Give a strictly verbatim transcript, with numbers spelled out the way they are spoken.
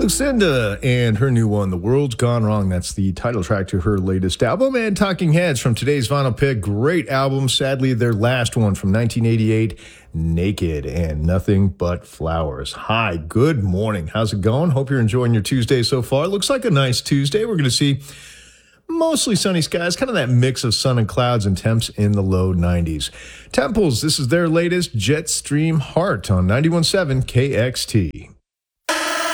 Lucinda and her new one, The World's Gone Wrong. That's the title track to her latest album. And Talking Heads from today's vinyl pick. Great album. Sadly, their last one from nineteen eighty-eight, Naked and Nothing But Flowers. Hi, good morning. How's it going? Hope you're enjoying your Tuesday so far. Looks like a nice Tuesday. We're going to see mostly sunny skies, kind of that mix of sun and clouds and temps in the low nineties. Temples, this is their latest Jetstream Heart on ninety-one point seven K X T.